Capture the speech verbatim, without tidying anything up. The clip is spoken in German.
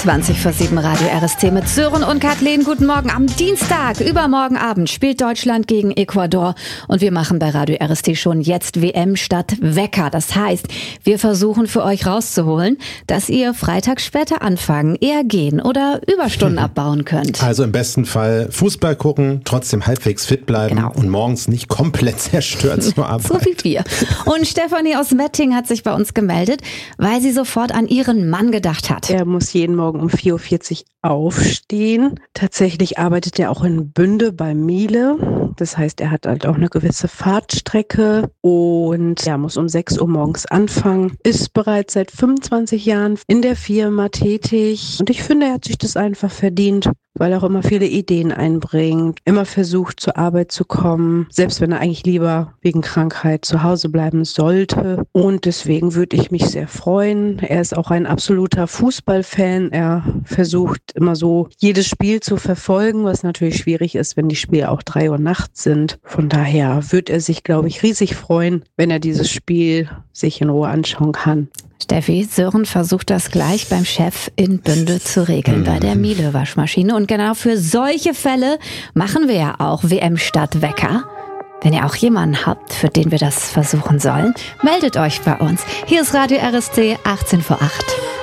zwanzig vor sieben Radio R S T mit Sören und Kathleen. Guten Morgen. Am Dienstag, übermorgen Abend, spielt Deutschland gegen Ecuador. Und wir machen bei Radio R S T schon jetzt W M statt Wecker. Das heißt, wir versuchen für euch rauszuholen, dass ihr freitags später anfangen, eher gehen oder Überstunden abbauen könnt. Also im besten Fall Fußball gucken, trotzdem halbwegs fit bleiben Genau. und morgens nicht komplett zerstört zur Arbeit. So wie wir. Und Stefanie aus Metting hat sich bei uns gemeldet, weil sie sofort an ihren Mann gedacht hat. Er muss jeden Morgen um vier Uhr vierzig aufstehen. Tatsächlich arbeitet er auch in Bünde bei Miele. Das heißt, er hat halt auch eine gewisse Fahrtstrecke und er muss um sechs Uhr morgens anfangen, ist bereits seit fünfundzwanzig Jahren in der Firma tätig. Und ich finde, er hat sich das einfach verdient, weil er auch immer viele Ideen einbringt, immer versucht, zur Arbeit zu kommen, selbst wenn er eigentlich lieber wegen Krankheit zu Hause bleiben sollte. Und deswegen würde ich mich sehr freuen. Er ist auch ein absoluter Fußballfan. Er versucht immer so, jedes Spiel zu verfolgen, was natürlich schwierig ist, wenn die Spiele auch drei Uhr nachts sind. Von daher würde er sich, glaube ich, riesig freuen, wenn er dieses Spiel sich in Ruhe anschauen kann. Steffi, Sören versucht das gleich beim Chef in Bünde zu regeln, bei der Miele-Waschmaschine. Und genau für solche Fälle machen wir ja auch W M statt Wecker. Wenn ihr auch jemanden habt, für den wir das versuchen sollen, meldet euch bei uns. Hier ist Radio R S T achtzehn vor acht.